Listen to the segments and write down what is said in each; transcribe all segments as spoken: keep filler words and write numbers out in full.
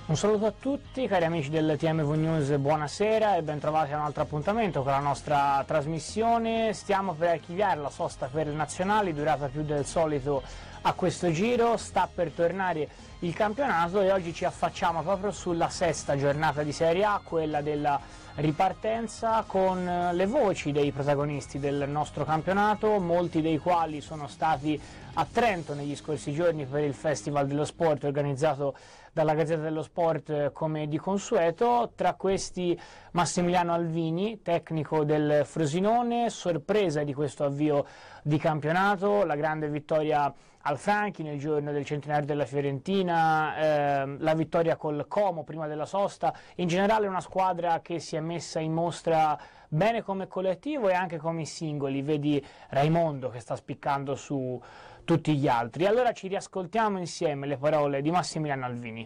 Un saluto a tutti cari amici del T M V News, buonasera e bentrovati a un altro appuntamento con la nostra trasmissione. Stiamo per archiviare la sosta per le nazionali, durata più del solito a questo giro, sta per tornare il campionato e oggi ci affacciamo proprio sulla sesta giornata di Serie A, quella della ripartenza, con le voci dei protagonisti del nostro campionato, molti dei quali sono stati a Trento negli scorsi giorni per il Festival dello Sport organizzato dalla Gazzetta dello Sport come di consueto. Tra questi Massimiliano Alvini, tecnico del Frosinone, sorpresa di questo avvio di campionato, la grande vittoria al Franchi nel giorno del centenario della Fiorentina, eh, la vittoria col Como prima della sosta, in generale una squadra che si è messa in mostra bene come collettivo e anche come singoli, vedi Raimondo che sta spiccando su tutti gli altri. Allora ci riascoltiamo insieme le parole di Massimiliano Alvini.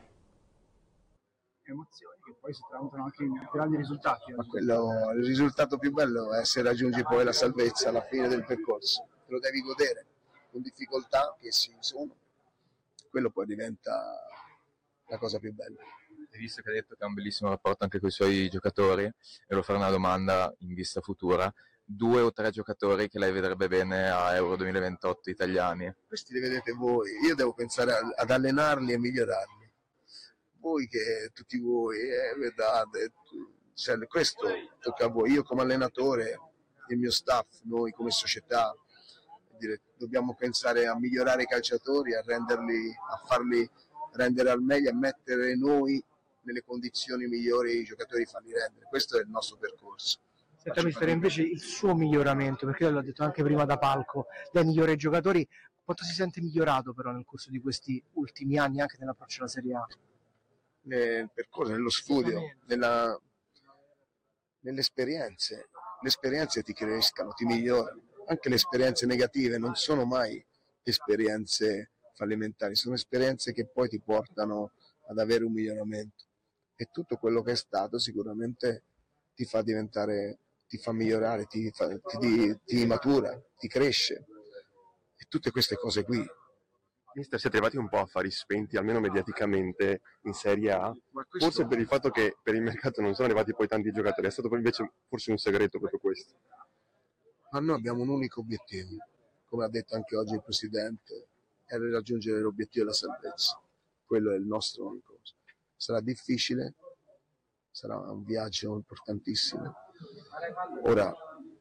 Emozioni che poi si tramuntano anche in grandi risultati. Ma quello, il risultato più bello è se raggiungi poi la salvezza alla fine del percorso, te lo devi godere con difficoltà che ci sono, quello poi diventa la cosa più bella. Hai visto che ha detto che ha un bellissimo rapporto anche con i suoi giocatori, e lo farò una domanda in vista futura: due o tre giocatori che lei vedrebbe bene a Euro duemilaventotto italiani? Questi li vedete voi, io devo pensare ad allenarli e migliorarli. Voi che tutti voi, eh, vedate, cioè, questo tocca a voi. Io come allenatore, il mio staff, noi come società, dire, dobbiamo pensare a migliorare i calciatori, a renderli, a farli rendere al meglio, a mettere noi nelle condizioni migliori i giocatori, farli rendere. Questo è il nostro percorso. Senta mister, invece il suo miglioramento, perché l'ho detto anche prima da palco, lei migliora i giocatori, quanto si sente migliorato però nel corso di questi ultimi anni anche nell'approccio alla Serie A? Nel percorso, nello studio, nella, nelle esperienze. Le esperienze ti crescano, ti migliorano. Anche le esperienze negative non sono mai esperienze fallimentari, sono esperienze che poi ti portano ad avere un miglioramento. E tutto quello che è stato sicuramente ti fa diventare, ti fa migliorare, ti, fa, ti, ti, ti matura, ti cresce. E tutte queste cose qui. Mister, siete arrivati un po' a fari spenti, almeno mediaticamente, in Serie A, questo... forse per il fatto che per il mercato non sono arrivati poi tanti giocatori, è stato invece forse un segreto proprio questo. Ma noi abbiamo un unico obiettivo, come ha detto anche oggi il Presidente, è raggiungere l'obiettivo della salvezza. Quello è il nostro unico. Sarà difficile, sarà un viaggio importantissimo. Ora,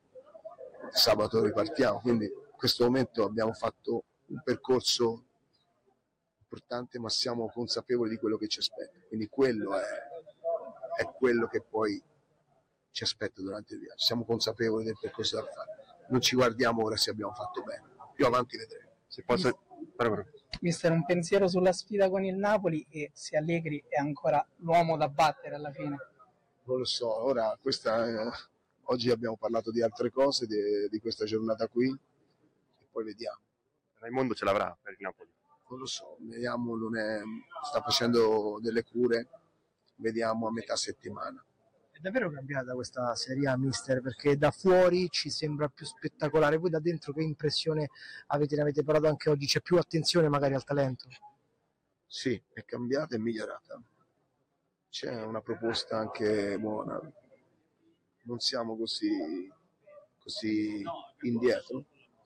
sabato ripartiamo, quindi in questo momento abbiamo fatto un percorso importante, ma siamo consapevoli di quello che ci aspetta, quindi quello è, è quello che poi ci aspetta durante il viaggio, siamo consapevoli del percorso da fare, non ci guardiamo ora se abbiamo fatto bene, più avanti vedremo. Se posso... Mister, un pensiero sulla sfida con il Napoli e se Allegri è ancora l'uomo da battere alla fine? Non lo so, ora questa, eh, oggi abbiamo parlato di altre cose, di, di questa giornata qui, e poi vediamo. Raimondo ce l'avrà per il Napoli? Non lo so, vediamo, non è, sta facendo delle cure, vediamo a metà settimana. È davvero cambiata questa Serie A, mister, perché da fuori ci sembra più spettacolare, voi da dentro che impressione avete? Ne avete parlato anche oggi, c'è più attenzione magari al talento? Sì, è cambiata e migliorata, c'è una proposta anche buona, non siamo così, così indietro,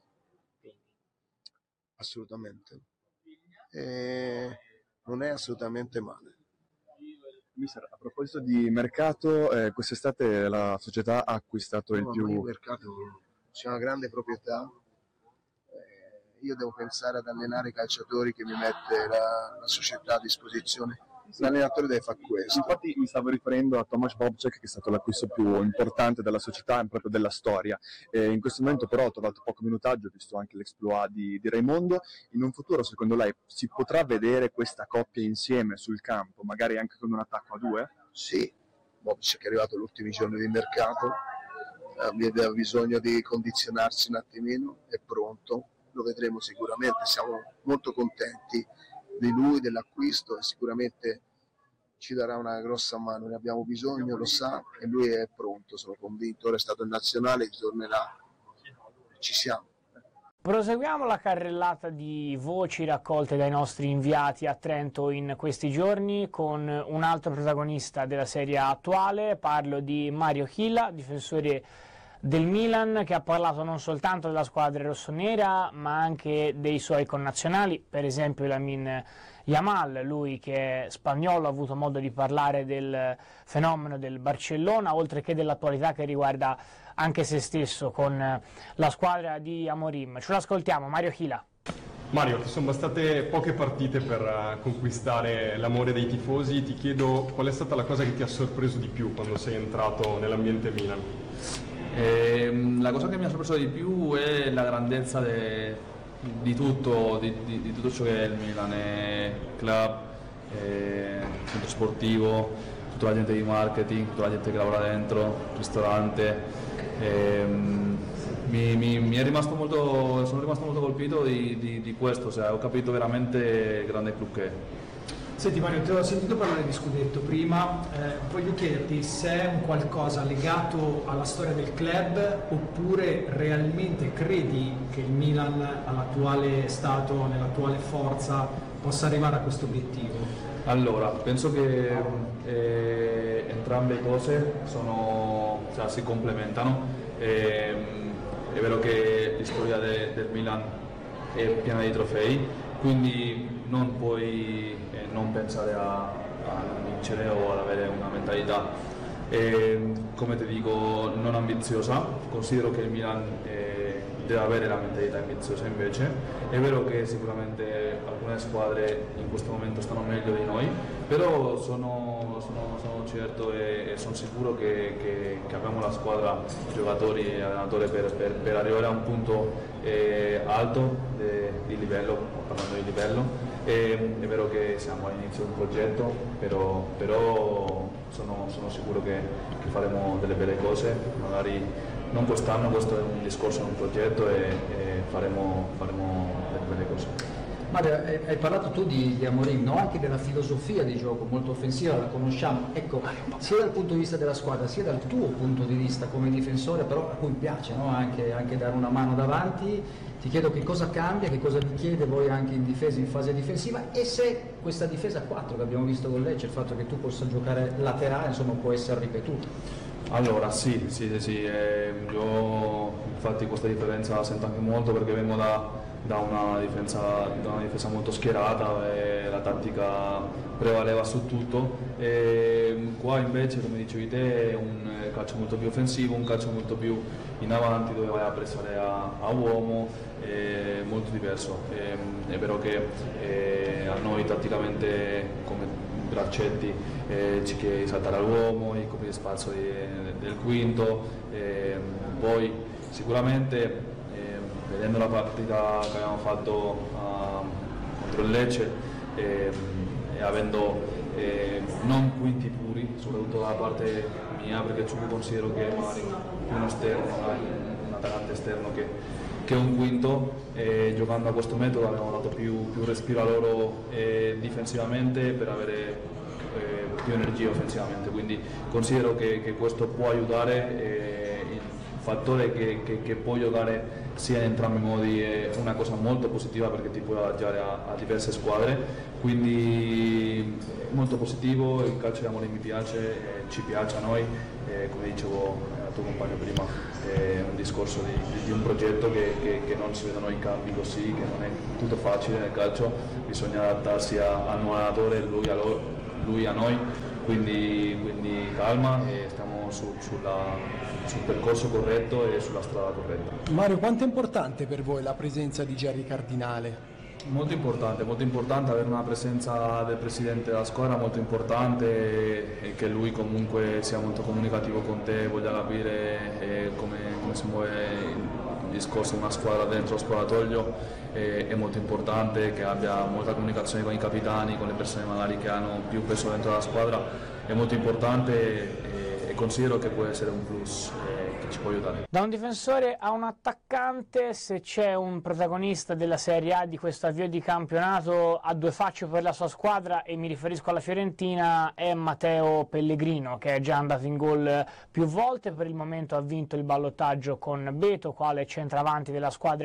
assolutamente. E non è assolutamente male. Mister, a proposito di mercato, eh, quest'estate la società ha acquistato no, il più... Il mercato, c'è una grande proprietà, eh, io devo pensare ad allenare i calciatori che mi mette la, la società a disposizione. L'allenatore deve fare questo. Infatti mi stavo riferendo a Tomasz Bobczek, che è stato l'acquisto più importante della società e proprio della storia. E in questo momento però ho trovato poco minutaggio, visto anche l'exploit di, di Raimondo. In un futuro, secondo lei, si potrà vedere questa coppia insieme sul campo, magari anche con un attacco a due? Sì, Bobczek è arrivato agli ultimi giorni di mercato, aveva bisogno di condizionarsi un attimino, è pronto, lo vedremo sicuramente, siamo molto contenti di lui, dell'acquisto, e sicuramente ci darà una grossa mano, ne abbiamo bisogno, lo sa, e lui è pronto, sono convinto, ora è stato in nazionale, tornerà, ci siamo. Proseguiamo la carrellata di voci raccolte dai nostri inviati a Trento in questi giorni con un altro protagonista della Serie A attuale. Parlo di Mario Hila, difensore del Milan, che ha parlato non soltanto della squadra rossonera ma anche dei suoi connazionali, per esempio Lamine Yamal, lui che è spagnolo, ha avuto modo di parlare del fenomeno del Barcellona, oltre che dell'attualità che riguarda anche se stesso con la squadra di Amorim. Ce l'ascoltiamo, Mario Hila. Mario, ti sono bastate poche partite per conquistare l'amore dei tifosi, ti chiedo qual è stata la cosa che ti ha sorpreso di più quando sei entrato nell'ambiente Milan? Eh, la cosa che mi ha sorpreso di più è la grandezza de, di, tutto, di, di, di tutto ciò che è il Milan, è club, è centro sportivo, tutta la gente di marketing, tutta la gente che lavora dentro, ristorante. Eh, mi, mi, mi è rimasto molto, sono rimasto molto colpito di, di, di questo, cioè, ho capito veramente il grande club che è. Senti Mario, ti ho sentito parlare di scudetto prima, eh, voglio chiederti se è un qualcosa legato alla storia del club oppure realmente credi che il Milan all'attuale stato, nell'attuale forza, possa arrivare a questo obiettivo? Allora, penso che eh, entrambe le cose sono, cioè, si complementano. Eh, è vero che la storia de, del Milan è piena di trofei, quindi non puoi eh, non pensare a, a vincere o ad avere una mentalità, eh, come ti dico, non ambiziosa. Considero che il Milan eh, deve avere la mentalità ambiziosa invece. È vero che sicuramente alcune squadre in questo momento stanno meglio di noi, però sono, sono, sono certo e, e sono sicuro che, che, che abbiamo la squadra, giocatori e allenatori per, per, per arrivare a un punto eh, alto de, di livello, parlando di livello. E, è vero che siamo all'inizio di un progetto, però, però sono, sono sicuro che, che faremo delle belle cose, magari non quest'anno, questo è un discorso, è un progetto e, e faremo, faremo delle belle cose. Mario, hai parlato tu di, di Amorim, no? Anche della filosofia di gioco molto offensiva, la conosciamo, ecco, sia dal punto di vista della squadra sia dal tuo punto di vista come difensore, però a cui piace, no? anche, anche dare una mano davanti. Ti chiedo che cosa cambia, che cosa vi chiede voi anche in difesa, in fase difensiva, e se questa difesa a quattro che abbiamo visto con Lecce, il fatto che tu possa giocare laterale, insomma, può essere ripetuta. Allora sì, sì, sì, sì. Eh, io infatti questa differenza la sento anche molto perché vengo da, da, una, difesa, da una difesa molto schierata e la tattica prevaleva su tutto, e qua invece, come dicevi te, è un calcio molto più offensivo, un calcio molto più in avanti dove vai a pressare a, a uomo, è molto diverso. È, è vero che eh, a noi tatticamente come Braccetti eh, ci chiede di saltare all'uomo, di coprire spazio di, del quinto, eh, poi sicuramente eh, vedendo la partita che abbiamo fatto uh, contro il Lecce eh, e avendo eh, non quinti puri, soprattutto dalla parte mia, perché io considero che magari uno esterno, un attaccante esterno che, che è un quinto, e giocando a questo metodo abbiamo dato più, più respiro a loro eh, difensivamente per avere eh, più energia offensivamente, quindi considero che, che questo può aiutare. Eh, il fattore che, che, che può giocare sia in entrambi i modi è una cosa molto positiva perché ti puoi adattare a, a diverse squadre, quindi molto positivo. Il calcio di Amorim mi piace, eh, ci piace a noi, eh, come dicevo al tuo compagno prima, è un discorso di, di, di un progetto che, che, che non si vedono i cambi così, che non è tutto facile nel calcio, bisogna adattarsi a, a un allenatore, lui a, lo, lui a noi, quindi, quindi calma e stiamo su, sulla, sul percorso corretto e sulla strada corretta. Mario, quanto è importante per voi la presenza di Gerry Cardinale? Molto importante, molto importante avere una presenza del presidente della squadra, molto importante, e che lui comunque sia molto comunicativo con te, voglia capire eh, come, come si muove il discorso di una squadra dentro lo spogliatoio, eh, è molto importante che abbia molta comunicazione con i capitani, con le persone magari che hanno più peso dentro la squadra, è molto importante e, e considero che può essere un plus. Eh, ci può aiutare. Da un difensore a un attaccante, se c'è un protagonista della Serie A di questo avvio di campionato a due facce per la sua squadra, e mi riferisco alla Fiorentina, è Matteo Pellegrino, che è già andato in gol più volte. Per il momento ha vinto il ballottaggio con Beto, quale centravanti della squadra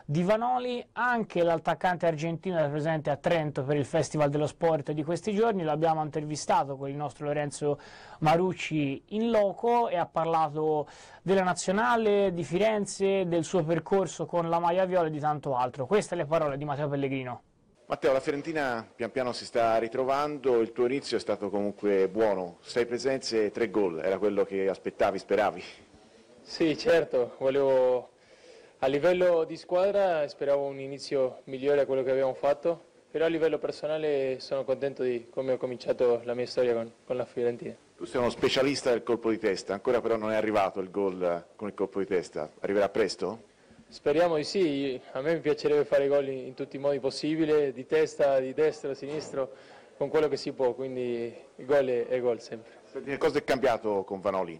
di Vanoli. Anche l'attaccante argentino era presente a Trento per il Festival dello Sport di questi giorni, lo abbiamo intervistato con il nostro Lorenzo Marucci in loco e ha parlato della nazionale, di Firenze, del suo percorso con la maglia viola e di tanto altro. Queste le parole di Matteo Pellegrino. Matteo, la Fiorentina pian piano si sta ritrovando, il tuo inizio è stato comunque buono, sei presenze e tre gol, era quello che aspettavi, speravi? Sì, certo, volevo, a livello di squadra speravo un inizio migliore a quello che abbiamo fatto, però a livello personale sono contento di come ho cominciato la mia storia con, con la Fiorentina. Tu sei uno specialista del colpo di testa, ancora però non è arrivato il gol con il colpo di testa, arriverà presto? Speriamo di sì, a me mi piacerebbe fare gol in, in tutti i modi possibili, di testa, di destra, sinistro, con quello che si può, quindi il gol è, è gol sempre. Che cosa è cambiato con Vanoli?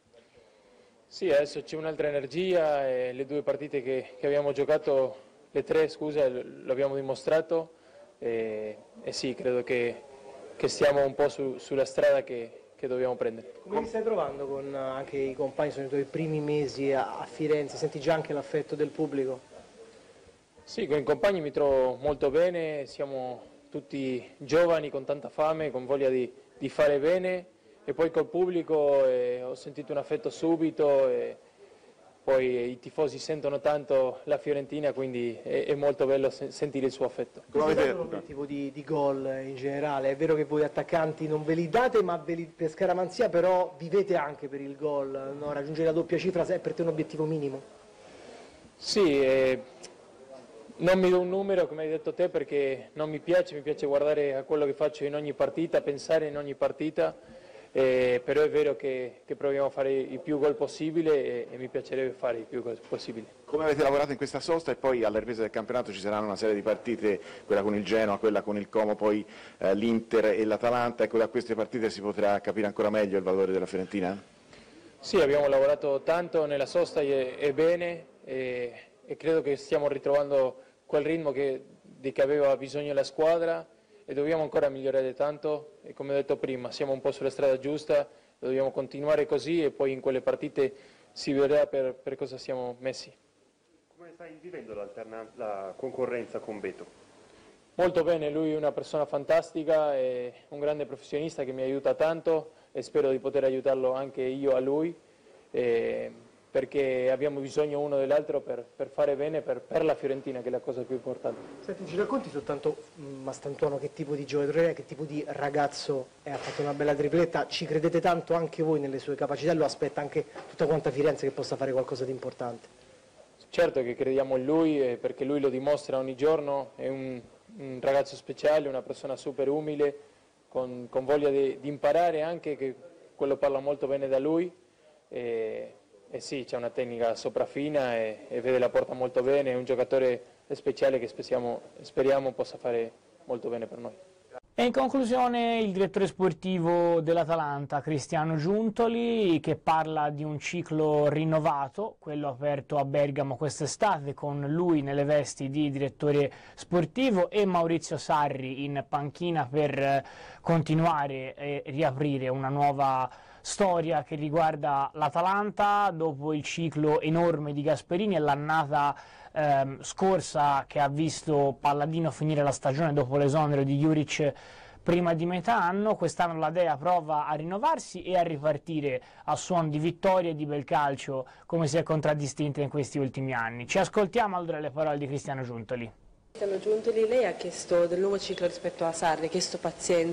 Sì, adesso c'è un'altra energia e le due partite che, che abbiamo giocato, le tre scusa, l'abbiamo dimostrato e, e sì, credo che, che stiamo un po' su, sulla strada che, che dobbiamo prendere. Come ti stai trovando con anche i compagni, sono i tuoi primi mesi a, a Firenze, senti già anche l'affetto del pubblico? Sì, con i compagni mi trovo molto bene, siamo tutti giovani con tanta fame, con voglia di, di fare bene e poi col pubblico eh, ho sentito un affetto subito e poi i tifosi sentono tanto la Fiorentina, quindi è, è molto bello sen- sentire il suo affetto. Come è l'obiettivo di, di gol in generale? È vero che voi attaccanti non ve li date, ma ve li, per scaramanzia però vivete anche per il gol, no? Raggiungere la doppia cifra è per te un obiettivo minimo? Sì, eh, non mi do un numero come hai detto te perché non mi piace, mi piace guardare a quello che faccio in ogni partita, pensare in ogni partita. Eh, però è vero che, che proviamo a fare il più gol possibile e, e mi piacerebbe fare il più gol possibile. Come avete lavorato in questa sosta e poi alla ripresa del campionato ci saranno una serie di partite, quella con il Genoa, quella con il Como, poi eh, l'Inter e l'Atalanta, ecco da queste partite si potrà capire ancora meglio il valore della Fiorentina? Sì, abbiamo lavorato tanto nella sosta e, e bene e, e credo che stiamo ritrovando quel ritmo che, di che aveva bisogno la squadra e dobbiamo ancora migliorare tanto e come ho detto prima siamo un po' sulla strada giusta, dobbiamo continuare così e poi in quelle partite si vedrà per, per cosa siamo messi. Come stai vivendo la concorrenza con Beto? Molto bene, lui è una persona fantastica, è un grande professionista che mi aiuta tanto e spero di poter aiutarlo anche io a lui eh, perché abbiamo bisogno uno dell'altro per, per fare bene per, per la Fiorentina che è la cosa più importante. Senti, ci racconti soltanto Mastantuono che tipo di giocatore è, che tipo di ragazzo è, ha fatto una bella tripletta, ci credete tanto anche voi nelle sue capacità e lo aspetta anche tutta quanta Firenze che possa fare qualcosa di importante? Certo che crediamo in lui eh, perché lui lo dimostra ogni giorno, è un, un ragazzo speciale, una persona super umile, con, con voglia di, di imparare anche, che quello parla molto bene da lui. E, E sì, c'è una tecnica sopraffina e, e vede la porta molto bene, è un giocatore speciale che speriamo, speriamo possa fare molto bene per noi. E in conclusione il direttore sportivo dell'Atalanta, Cristiano Giuntoli, che parla di un ciclo rinnovato, quello aperto a Bergamo quest'estate, con lui nelle vesti di direttore sportivo e Maurizio Sarri in panchina per continuare e riaprire una nuova storia che riguarda l'Atalanta dopo il ciclo enorme di Gasperini e l'annata ehm, scorsa che ha visto Palladino finire la stagione dopo l'esonero di Juric prima di metà anno. Quest'anno la Dea prova a rinnovarsi e a ripartire a suon di vittorie e di bel calcio come si è contraddistinta in questi ultimi anni. Ci ascoltiamo allora le parole di Cristiano Giuntoli. Cristiano Giuntoli, lei ha chiesto del nuovo ciclo rispetto a Sarri, ha chiesto pazienza.